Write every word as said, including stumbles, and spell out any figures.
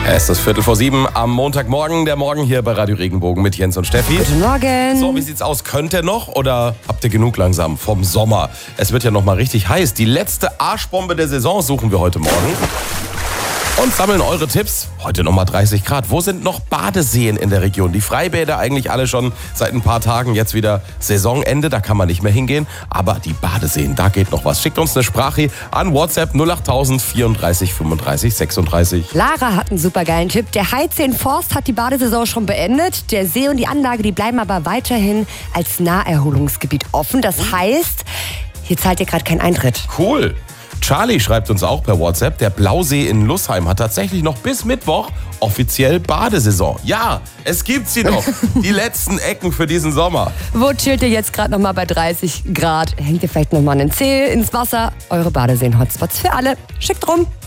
Es ist Viertel vor sieben am Montagmorgen, der Morgen hier bei Radio Regenbogen mit Jens und Steffi. Guten Morgen. So, wie sieht's aus? Könnt ihr noch oder habt ihr genug langsam vom Sommer? Es wird ja noch mal richtig heiß. Die letzte Arschbombe der Saison suchen wir heute Morgen. Und sammeln eure Tipps. Heute nochmal dreißig Grad. Wo sind noch Badeseen in der Region? Die Freibäder eigentlich alle schon seit ein paar Tagen. Jetzt wieder Saisonende, da kann man nicht mehr hingehen. Aber die Badeseen, da geht noch was. Schickt uns eine Sprache an WhatsApp null acht null null vierunddreißig fünfunddreißig sechsunddreißig. Lara hat einen supergeilen Tipp. Der Heidsee in Forst hat die Badesaison schon beendet. Der See und die Anlage, die bleiben aber weiterhin als Naherholungsgebiet offen. Das heißt, hier zahlt ihr gerade keinen Eintritt. Cool. Charlie schreibt uns auch per WhatsApp, der Blausee in Lussheim hat tatsächlich noch bis Mittwoch offiziell Badesaison. Ja, es gibt sie noch. Die letzten Ecken für diesen Sommer. Wo chillt ihr jetzt gerade noch mal bei dreißig Grad? Hängt ihr vielleicht noch mal einen Zeh ins Wasser? Eure Badeseen-Hotspots für alle. Schickt rum.